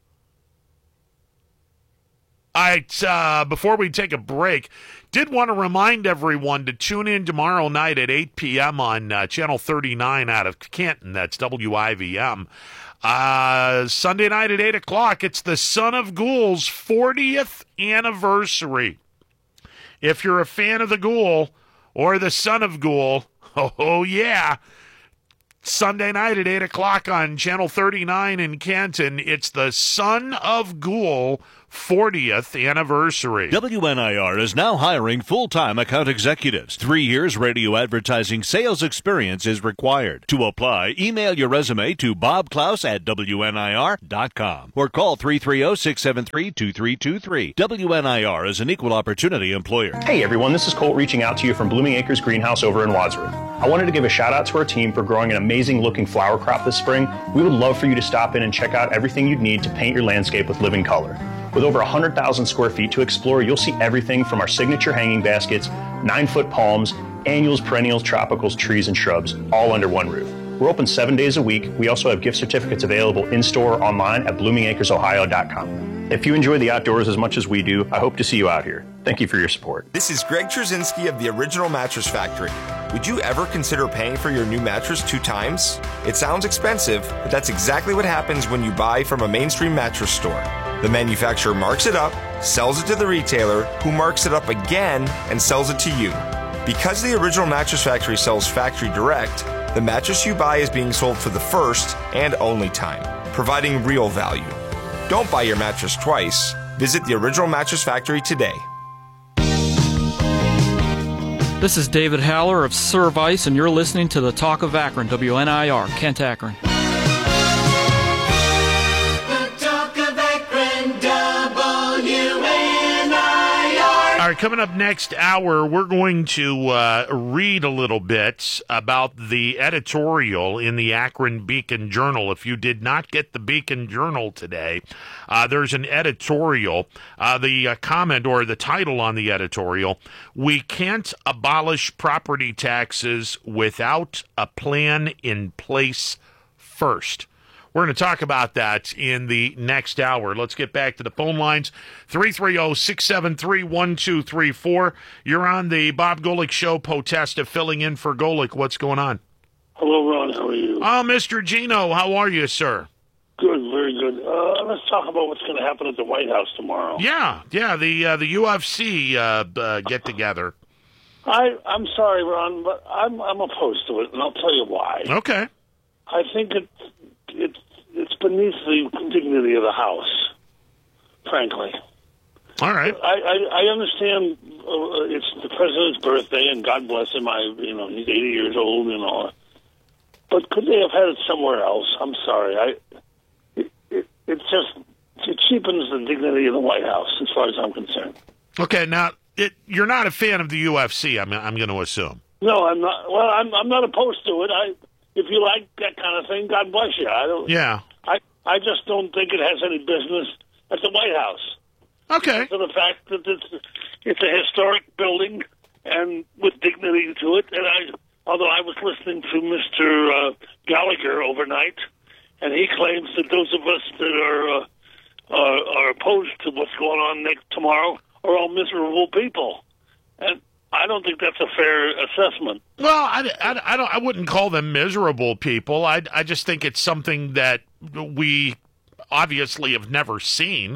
All right, uh, before we take a break, did want to remind everyone to tune in tomorrow night at eight p.m. on uh, Channel thirty-nine out of Canton. That's W I V M. Uh, Sunday night at eight o'clock, it's the Son of Ghoul's fortieth anniversary. If you're a fan of the Ghoul or the Son of Ghoul, oh, oh yeah, Sunday night at eight o'clock on Channel thirty-nine in Canton, it's the Son of Ghoul fortieth anniversary. W N I R is now hiring full-time account executives. Three years radio advertising sales experience is required. To apply, email your resume to bob klaus at W N I R dot com or call three three zero, six seven three, two three two three. W N I R is an equal opportunity employer. Hey everyone, this is Colt reaching out to you from Blooming Acres Greenhouse over in Wadsworth. I wanted to give a shout out to our team for growing an amazing looking flower crop this spring. We would love for you to stop in and check out everything you'd need to paint your landscape with living color. With over one hundred thousand square feet to explore, you'll see everything from our signature hanging baskets, nine-foot palms, annuals, perennials, tropicals, trees, and shrubs, all under one roof. We're open seven days a week. We also have gift certificates available in-store or online at blooming acres ohio dot com. If you enjoy the outdoors as much as we do, I hope to see you out here. Thank you for your support. This is Greg Trzynski of the Original Mattress Factory. Would you ever consider paying for your new mattress two times? It sounds expensive, but that's exactly what happens when you buy from a mainstream mattress store. The manufacturer marks it up, sells it to the retailer, who marks it up again and sells it to you. Because the Original Mattress Factory sells factory direct, the mattress you buy is being sold for the first and only time, providing real value. Don't buy your mattress twice. Visit the Original Mattress Factory today. This is David Haller of Service, and you're listening to the Talk of Akron, W N I R, Kent, Akron. All right, coming up next hour, we're going to uh, read a little bit about the editorial in the Akron Beacon Journal. If you did not get the Beacon Journal today, uh, there's an editorial. Uh, the uh, comment or the title on the editorial, "We can't abolish property taxes without a plan in place first." We're going to talk about that in the next hour. Let's get back to the phone lines. three three zero, six seven three, one two three four. You're on the Bob Golick Show. Potesta filling in for Golick. What's going on? Hello, Ron. How are you? Oh, Mister Gino, how are you, sir? Good, very good. Uh, let's talk about what's going to happen at the White House tomorrow. Yeah, yeah, the uh, the U F C uh, uh, get-together. I, I'm sorry, Ron, but I'm, I'm opposed to it, and I'll tell you why. Okay. I think it, it, it's beneath the dignity of the House, frankly. All right. I, I, I understand uh, it's the president's birthday, and God bless him. I, you know, he's eighty years old and all. But could they have had it somewhere else? I'm sorry. I, it, it, it just it cheapens the dignity of the White House, as far as I'm concerned. Okay, now it, you're not a fan of the U F C. I'm, I'm going to assume. No, I'm not. Well, I'm, I'm not opposed to it. I, if you like that kind of thing, God bless you. I don't. Yeah. I, I just don't think it has any business at the White House. Okay. For the fact that it's it's a historic building and with dignity to it, and I. Although I was listening to Mister Uh, Gallagher overnight, and he claims that those of us that are uh, are, are opposed to what's going on next tomorrow are all miserable people, and I don't think that's a fair assessment. Well, I, I, I don't. I wouldn't call them miserable people. I I just think it's something that we obviously have never seen.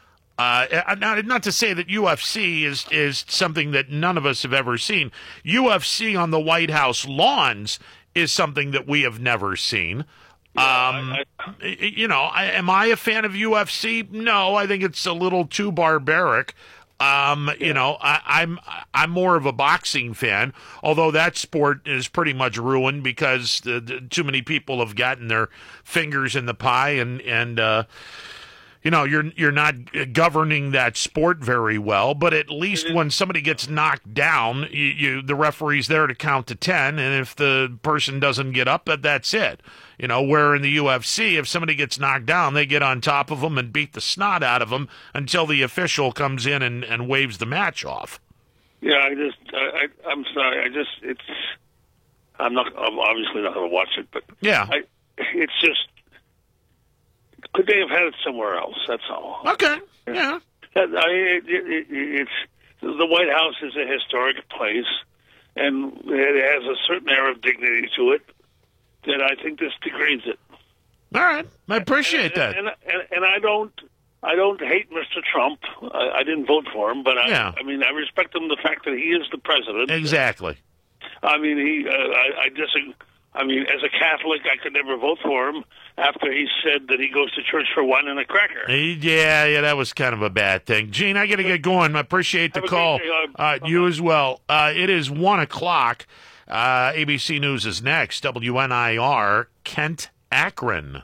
Uh, not, not to say that U F C is, is something that none of us have ever seen. U F C on the White House lawns is something that we have never seen. Yeah, um, I, I, you know, I, am I a fan of U F C? No, I think it's a little too barbaric. Um, yeah. You know, I, I'm I'm more of a boxing fan, although that sport is pretty much ruined because the, the, too many people have gotten their fingers in the pie and and. Uh, You know, you're you're not governing that sport very well, but at least when somebody gets knocked down, you, you the referee's there to count to ten, and if the person doesn't get up, that that's it. You know, where in the U F C, if somebody gets knocked down, they get on top of them and beat the snot out of them until the official comes in and, and waves the match off. Yeah, I just, I, I, I'm sorry, I just, it's, I'm not, I'm obviously not going to watch it, but yeah, I, it's just. Could they have had it somewhere else? That's all. Okay. Yeah. I mean, it, it, it, it's the White House is a historic place, and it has a certain air of dignity to it that I think this degrades it. All right, I appreciate and, that. And, and, and I don't, I don't hate Mister Trump. I, I didn't vote for him, but I, yeah. I mean, I respect him the fact that he is the president. Exactly. I mean, he. Uh, I, I disagree. I mean, as a Catholic, I could never vote for him after he said that he goes to church for wine and a cracker. Yeah, yeah, that was kind of a bad thing. Gene, I got to get going. I appreciate the call. Uh, you as well. Uh, it is one o'clock. Uh, A B C News is next. W N I R, Kent Akron.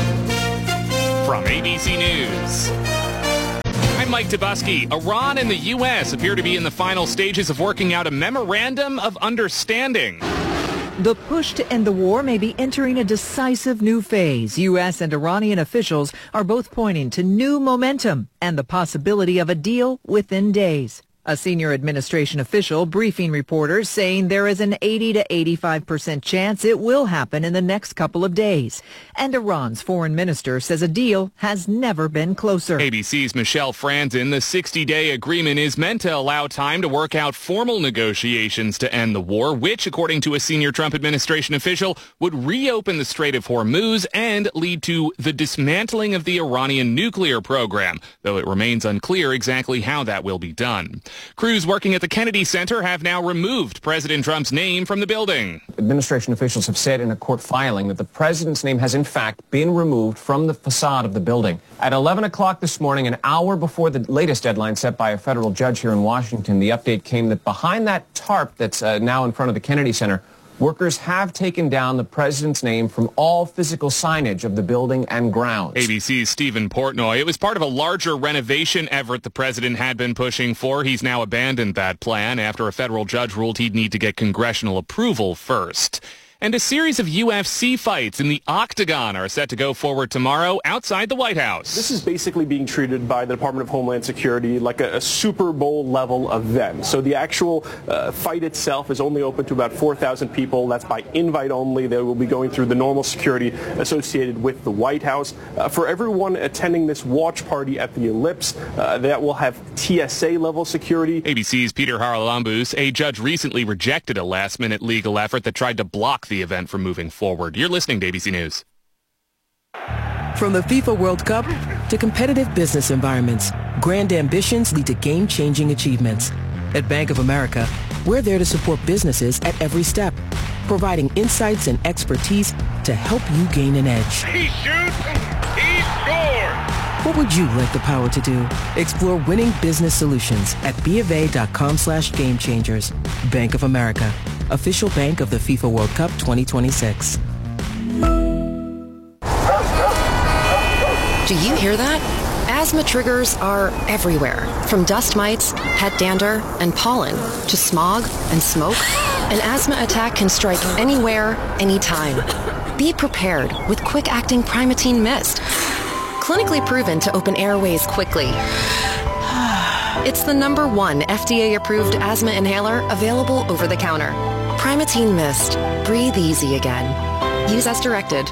From A B C News, I'm Mike Dubusky. Iran and the U S appear to be in the final stages of working out a memorandum of understanding. The push to end the war may be entering a decisive new phase. U S and Iranian officials are both pointing to new momentum and the possibility of a deal within days. A senior administration official briefing reporters saying there is an eighty to eighty-five percent chance it will happen in the next couple of days. And Iran's foreign minister says a deal has never been closer. A B C's Michelle Franzen, the sixty-day agreement is meant to allow time to work out formal negotiations to end the war, which, according to a senior Trump administration official, would reopen the Strait of Hormuz and lead to the dismantling of the Iranian nuclear program, though it remains unclear exactly how that will be done. Crews working at the Kennedy Center have now removed President Trump's name from the building. Administration officials have said in a court filing that the president's name has in fact been removed from the facade of the building. At eleven o'clock this morning, an hour before the latest deadline set by a federal judge here in Washington, the update came that behind that tarp that's uh, now in front of the Kennedy Center, workers have taken down the president's name from all physical signage of the building and grounds. A B C's Stephen Portnoy. It was part of a larger renovation effort the president had been pushing for. He's now abandoned that plan after a federal judge ruled he'd need to get congressional approval first. And a series of U F C fights in the Octagon are set to go forward tomorrow outside the White House. This is basically being treated by the Department of Homeland Security like a, a Super Bowl level event. So the actual uh, fight itself is only open to about four thousand people. That's by invite only. They will be going through the normal security associated with the White House. Uh, for everyone attending this watch party at the Ellipse, uh, that will have T S A level security. A B C's Peter Haralambous. A judge recently rejected a last-minute legal effort that tried to block the event from moving forward. You're listening to A B C News. From the FIFA World Cup to competitive business environments, grand ambitions lead to game-changing achievements. At Bank of America, we're there to support businesses at every step, providing insights and expertise to help you gain an edge. He shoots, he scores! What would you like the power to do? Explore winning business solutions at BofA.com slash game changers. Bank of America, official bank of the FIFA World Cup twenty twenty-six. Do you hear that? Asthma triggers are everywhere, from dust mites, pet dander, and pollen, to smog and smoke. An asthma attack can strike anywhere, anytime. Be prepared with quick-acting Primatene Mist. Clinically proven to open airways quickly. It's the number one F D A-approved asthma inhaler available over the counter. Primatene Mist. Breathe easy again. Use as directed.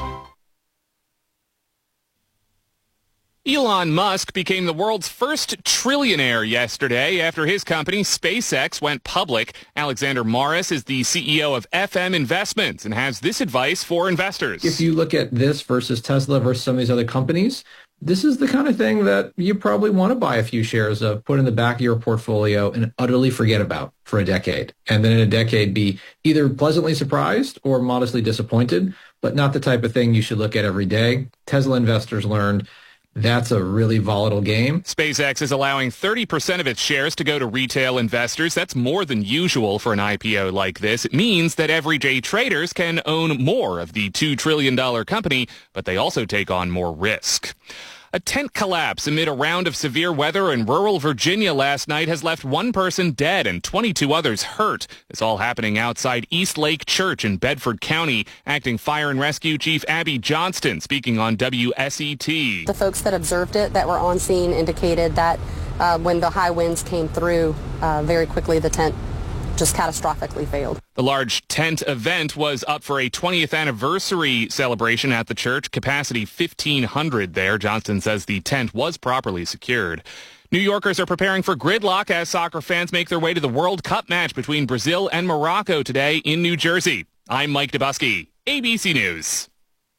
Elon Musk became the world's first trillionaire yesterday after his company, SpaceX, went public. Alexander Morris is the C E O of F M Investments and has this advice for investors. If you look at this versus Tesla versus some of these other companies, this is the kind of thing that you probably want to buy a few shares of, put in the back of your portfolio, and utterly forget about for a decade. And then in a decade be either pleasantly surprised or modestly disappointed, but not the type of thing you should look at every day. Tesla investors learned that's a really volatile game. SpaceX is allowing thirty percent of its shares to go to retail investors. That's more than usual for an I P O like this. It means that everyday traders can own more of the two trillion dollars company, but they also take on more risk. A tent collapse amid a round of severe weather in rural Virginia last night has left one person dead and twenty-two others hurt. It's all happening outside East Lake Church in Bedford County. Acting Fire and Rescue Chief Abby Johnston speaking on W S E T. The folks that observed it that were on scene indicated that uh, when the high winds came through, uh, very quickly the tent just catastrophically failed. The large tent event was up for a twentieth anniversary celebration at the church. Capacity fifteen hundred there. Johnston says the tent was properly secured. New Yorkers are preparing for gridlock as soccer fans make their way to the World Cup match between Brazil and Morocco today in New Jersey. I'm Mike Dubusky, A B C News.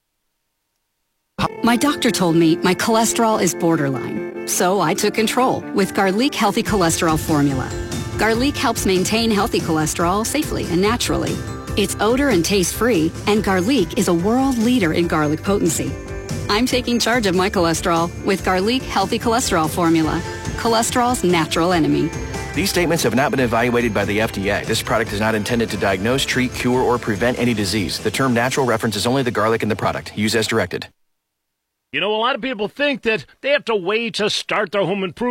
My doctor told me my cholesterol is borderline, so I took control with Garlic Healthy Cholesterol Formula. Garlic helps maintain healthy cholesterol safely and naturally. It's odor and taste free, and Garlic is a world leader in garlic potency. I'm taking charge of my cholesterol with Garlic Healthy Cholesterol Formula, cholesterol's natural enemy. These statements have not been evaluated by the F D A. This product is not intended to diagnose, treat, cure, or prevent any disease. The term natural references only the garlic in the product. Use as directed. You know, a lot of people think that they have to wait to start their home improvement